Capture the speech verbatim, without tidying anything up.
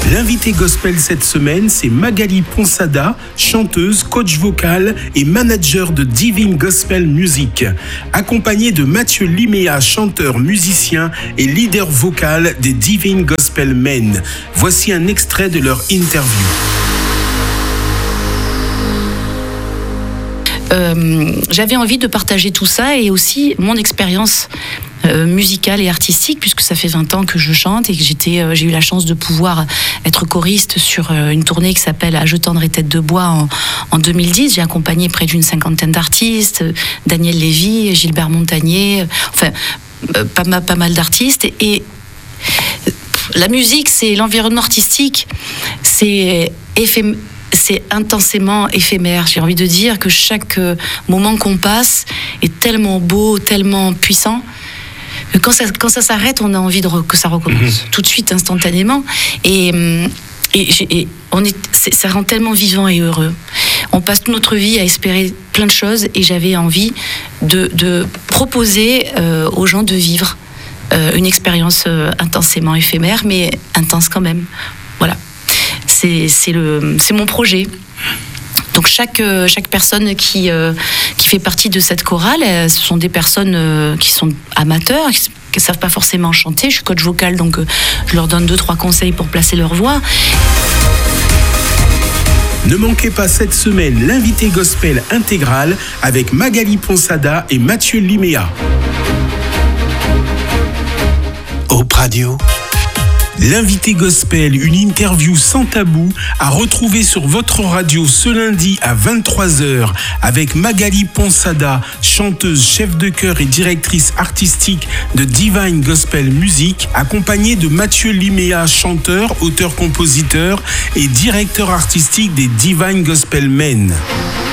L'invité gospel cette semaine, c'est Magali Ponsada, chanteuse, coach vocal et manager de Divine Gospel Music, accompagnée de Mathieu Liméa, chanteur, musicien et leader vocal des Divine Gospel Men. Voici un extrait de leur interview. Euh, j'avais envie de partager tout ça et aussi mon expérience euh, musicale et artistique, puisque ça fait vingt ans que je chante et que j'étais, euh, j'ai eu la chance de pouvoir être choriste sur euh, une tournée qui s'appelle À je tendrai tête de bois en, en deux mille dix. J'ai accompagné près d'une cinquantaine d'artistes, euh, Daniel Lévy, Gilbert Montagnier, euh, enfin euh, pas, mal, pas mal d'artistes. Et, et euh, la musique, c'est l'environnement artistique, c'est éphémère. C'est intensément éphémère. J'ai envie de dire que chaque moment qu'on passe est tellement beau, tellement puissant, que quand ça, quand ça s'arrête, on a envie de re, que ça recommence mmh. tout de suite, instantanément. Et, et, et on est, c'est, ça rend tellement vivant et heureux. On passe toute notre vie à espérer plein de choses et j'avais envie de, de proposer euh, aux gens de vivre euh, une expérience euh, intensément éphémère, mais intense quand même. Voilà. C'est, c'est, le, c'est mon projet. Donc chaque, chaque personne qui, euh, qui fait partie de cette chorale, euh, ce sont des personnes euh, qui sont amateurs, qui ne savent pas forcément chanter. Je suis coach vocal, donc euh, je leur donne deux, trois conseils pour placer leur voix. Ne manquez pas cette semaine l'invité gospel intégral avec Magali Ponsada et Mathieu Liméa. Hope Radio. L'invité gospel, une interview sans tabou à retrouver sur votre radio ce lundi à vingt-trois heures avec Magali Ponsada, chanteuse, chef de chœur et directrice artistique de Divine Gospel Music, accompagnée de Mathieu Liméa, chanteur, auteur-compositeur et directeur artistique des Divine Gospel Men.